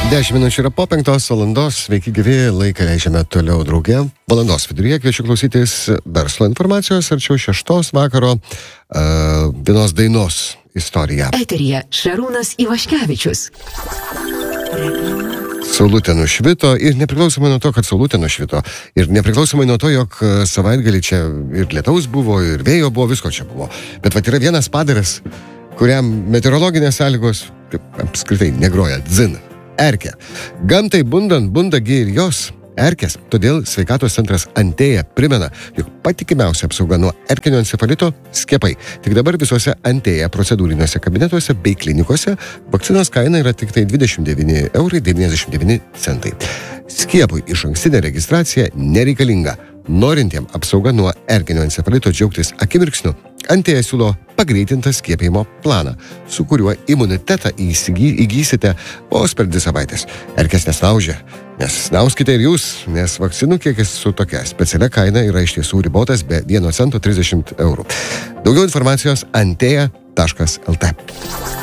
10 minučių yra po 5 valandos. Sveiki gyvi, laiką leidžiame toliau drauge. Valandos viduryje kviečiu klausytis verslo informacijos, arčiau 6 vakaro vienos dainos istorija. Eteryje Šarūnas Ivaškevičius. Saulutė nušvito ir nepriklausomai nuo to, kad saulutė nušvito ir nepriklausomai nuo to, jog savaitgalį čia ir lietaus buvo, ir vėjo buvo, visko čia buvo. Bet vat yra vienas padaras, kuriam meteorologinės sąlygos apskritai negroja. Dzin. Erkė. Gamtai bundant, bundagi ir jos erkės. Todėl sveikatos centras Antėja primena, jog patikimiausia apsauga nuo erkinio encefalito – skiepai. Tik dabar visuose Antėja procedūriniuose kabinetuose bei klinikose vakcinos kaina yra tik tai 29,99 €. Skiepui išankstinė registracija nereikalinga. Norintiem apsauga nuo erkinio encefalito džiaugtis akimirksniu, Antėja siūlo pagreitintą skiepijimo planą, su kuriuo imunitetą įgysite vos per 2 savaitės. Erkės nesnaužia, nesnauskite ir jūs, nes vakcinų kiekis su tokia specialia kaina yra iš tiesų ribotas be 1 cento 30 €. Daugiau informacijos antėja.lt.